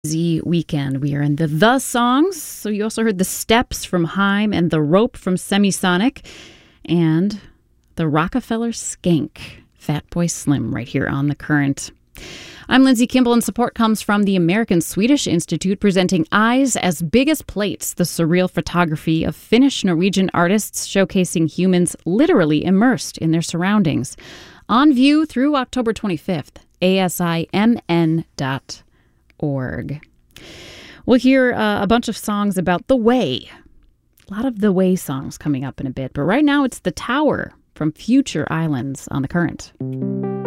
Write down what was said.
Z Weekend. We are in the songs. So you also heard the Steps from Haim and the Rope from Semisonic and the Rockefeller Skank, Fatboy Slim, right here on The Current. I'm Lindsay Kimball, and support comes from the American-Swedish Institute, presenting Eyes as Big as Plates, the surreal photography of Finnish-Norwegian artists showcasing humans literally immersed in their surroundings. On view through October 25th, asimn.org. We'll hear a bunch of songs about The Way. A lot of The Way songs coming up in a bit, but right now it's The Tower from Future Islands on The Current.